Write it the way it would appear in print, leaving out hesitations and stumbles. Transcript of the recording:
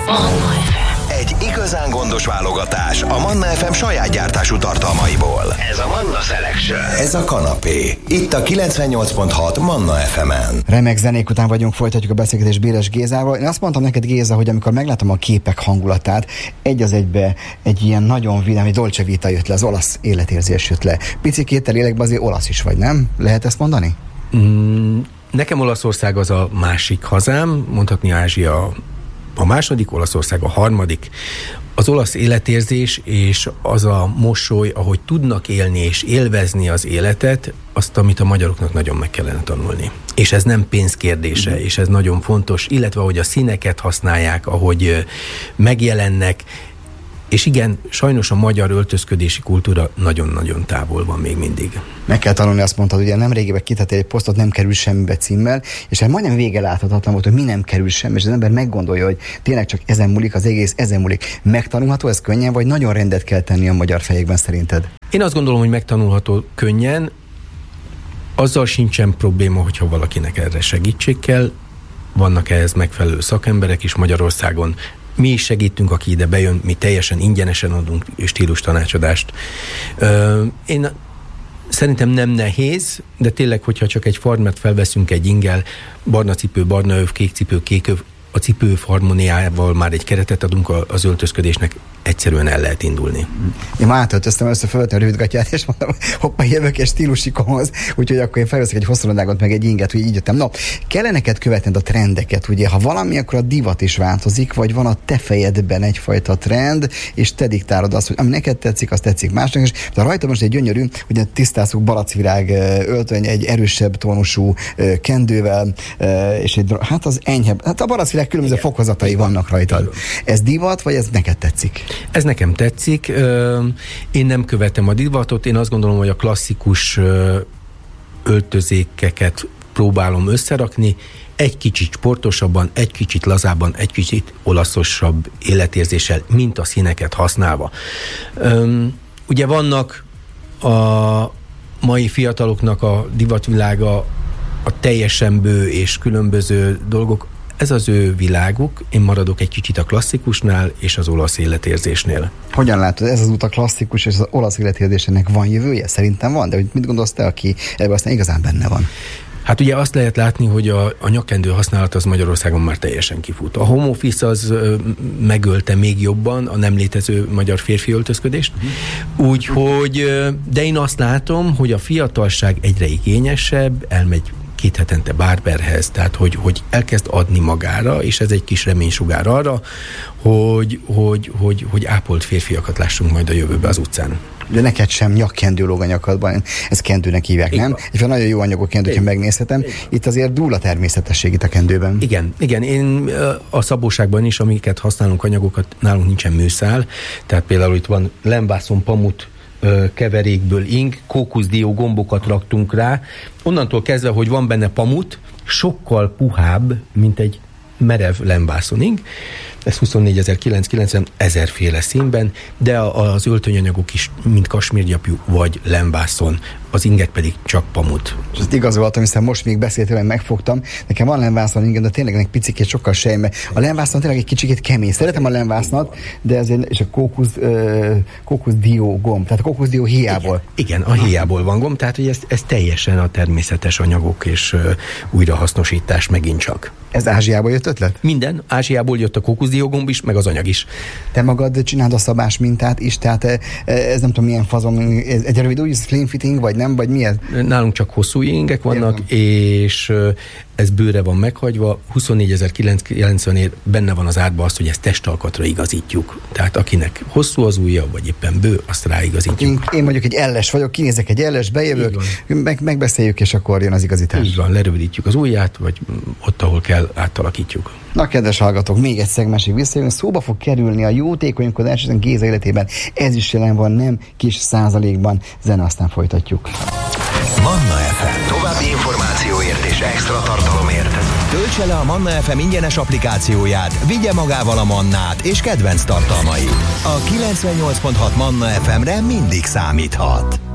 Manna FM. Egy igazán gondos válogatás a Manna FM saját gyártású tartalmaiból. Ez a Manna Selection. Ez a kanapé. Itt a 98.6 Manna FM-en. Remek zenék után vagyunk, folytatjuk a beszélgetést Béres Gézával. Én azt mondtam neked, Géza, hogy amikor meglátom a képek hangulatát, egy az egybe egy ilyen nagyon vidám, egy Dolce Vita jött le, az olasz életérzés jött le. Picikét lélekben azért olasz is vagy, nem? Lehet ezt mondani? Nekem Olaszország az a másik hazám, mondhatni Ázsia a második, Olaszország a harmadik. Az olasz életérzés és az a mosoly, ahogy tudnak élni és élvezni az életet, azt, amit a magyaroknak nagyon meg kellene tanulni. És ez nem pénz kérdése, és ez nagyon fontos, illetve ahogy a színeket használják, ahogy megjelennek, és igen, sajnos a magyar öltözködési kultúra nagyon-nagyon távol van még mindig. Meg kell tanulni, azt mondtad, ugye nemrégiben kitettél egy posztot, nem kerül semmibe címmel, és hát majdnem vége láthatatlan volt, hogy mi nem kerül semmi, és az ember meggondolja, hogy tényleg csak ezen múlik, az egész ezen múlik. Megtanulható ez könnyen, vagy nagyon rendet kell tenni a magyar fejekben szerinted? Én azt gondolom, hogy megtanulható könnyen, azzal sincsen probléma, hogyha valakinek erre segítség kell, vannak ehhez megfelelő szakemberek is Magyarországon. Mi is segítünk, aki ide bejön, mi teljesen ingyenesen adunk stílus tanácsadást. Én szerintem nem nehéz, de tényleg, hogyha csak egy farmert felveszünk egy ingel, barna cipő, barna öv, kék cipő, kék öv, a cipőöv harmóniával már egy keretet adunk az öltözködésnek, egyszerűen el lehet indulni. Én már átöltöztem, felvettem a rövidgatját, és mondom, hoppá, jövök egy stílusikomhoz, úgyhogy akkor én felveszek egy hosszú nadrágot, meg egy inget, hogy így jöttem. No, kell neked követned a trendeket, ugye? Ha valami, akkor a divat is változik, vagy van a te fejedben egyfajta trend, és te diktálod azt, hogy ami neked tetszik, az tetszik másnak, és de rajta most egy gyönyörű, ugye tisztázzuk balacvirág öltöny, egy erősebb tónusú kendővel, és egy, hát az enyhebb, hát a balacvirág különböző fokozatai vannak rajtad. Ez divat, vagy ez neked tetszik? Ez nekem tetszik. Én nem követem a divatot, én azt gondolom, hogy a klasszikus öltözékeket próbálom összerakni, egy kicsit sportosabban, egy kicsit lazábban, egy kicsit olaszosabb életérzéssel, mint a színeket használva. Ugye vannak a mai fiataloknak a divatvilága a teljesen bő és különböző dolgok, ez az ő világuk, én maradok egy kicsit a klasszikusnál és az olasz életérzésnél. Hogyan látod, ez az út a klasszikus és az olasz életérzésének van jövője? Szerintem van, de mit gondolsz te, aki ebben aztán igazán benne van? Hát ugye azt lehet látni, hogy a nyakkendő használat az Magyarországon már teljesen kifut. A home office az megölte még jobban a nem létező magyar férfi öltözködést. Úgyhogy, de én azt látom, hogy a fiatalság egyre igényesebb, elmegy 2 hetente barberhez, tehát hogy elkezd adni magára, és ez egy kis reménysugár arra, hogy ápolt férfiakat lássunk majd a jövőbe az utcán. De neked sem nyakkendő lóg a nyakadban, ezt kendőnek hívják, nem? És nagyon jó anyagok kendő, hogyha megnézhetem. Itt azért dúl a természetesség itt a kendőben. Igen. Én a szabóságban is, amiket használunk anyagokat, nálunk nincsen műszál, tehát például itt van lemvászon pamut keverékből ing, kókuszdió gombokat raktunk rá. Onnantól kezdve, hogy van benne pamut, sokkal puhább, mint egy merev lemvászon ing. Ez 24.990 1000-féle színben, de az öltönyanyagok is mind kasmírgyapjú vagy lemvászon, az inget pedig csak pamut. És ezt igazoltam, hiszen most még beszéltél, hogy megfogtam. Nekem van lemvászon inget, de tényleg egy picikét sokkal sejme. A lemvászon tényleg egy kicsikét kemény. Szeretem a lemvásznat, de ezért, és a kókuszdió gomb, tehát a kókuszdió héjából. Igen, a héjából van gomb, tehát hogy ez teljesen a természetes anyagok és újrahasznosítás megint csak. Ez Ázsiából jött ötlet? Minden. Ázsiából jött a kókuszdiógomb is, meg az anyag is. Te magad csinálod a szabás mintát is, tehát ez nem tudom milyen fazon, egy rövid úgy, slim fitting, vagy nem, vagy mi ez? Nálunk csak hosszú ingek vannak, és ez bőre van meghagyva, 24.990-ért benne van az árban az, hogy ezt testalkatra igazítjuk. Tehát akinek hosszú az ujja, vagy éppen bő, azt ráigazítjuk. Én mondjuk egy elles vagyok, kinézek egy elles, bejövök, megbeszéljük, és akkor jön az igazítás. Így van, lerövidítjük az ujját, vagy ott, ahol kell, átalakítjuk. Na, kedves hallgatók, még egy szegmensig visszajön, szóba fog kerülni a jótékonykodás, hiszen Géza életében ez is jelen van, nem kis százalékban. Zene, aztán folytatjuk. Manna FM. További információért és extra tartalomért töltse le a Manna FM ingyenes applikációját, vigye magával a Mannát és kedvenc tartalmait. A 98.6 Manna FM-re mindig számíthat.